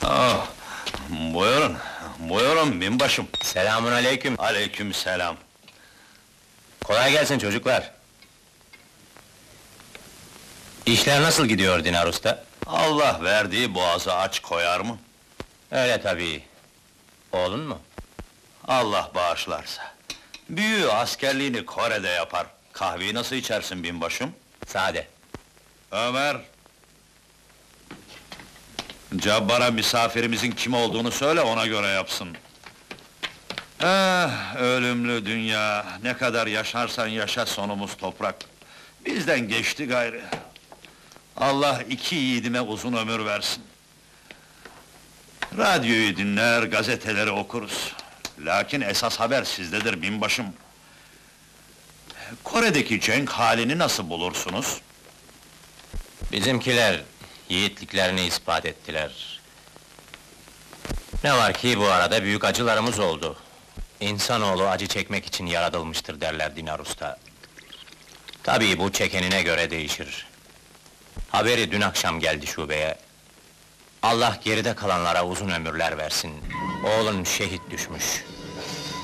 Ah, buyurun, buyurun binbaşım. Selamünaleyküm. Aleykümselam. Kolay gelsin çocuklar. İşler nasıl gidiyor Dinar Usta? Allah verdiği boğazı aç koyar mı? Öyle tabii. Oğlun mu? Allah bağışlarsa. Büyüğü askerliğini Kore'de yapar. Kahveyi nasıl içersin binbaşım? Sade. Ömer! Cabbar'a misafirimizin kim olduğunu söyle, ona göre yapsın. Ölümlü dünya, ne kadar yaşarsan yaşa sonumuz toprak. Bizden geçti gayrı. Allah iki yiğidime uzun ömür versin. Radyoyu dinler, gazeteleri okuruz. Lakin esas haber sizdedir binbaşım. Kore'deki cenk halini nasıl bulursunuz? Bizimkiler yiğitliklerini ispat ettiler. Ne var ki bu arada büyük acılarımız oldu. İnsanoğlu acı çekmek için yaratılmıştır derler Dinar Usta. Tabii bu çekenine göre değişir. Haberi dün akşam geldi şubeye. Allah geride kalanlara uzun ömürler versin. Oğlun şehit düşmüş.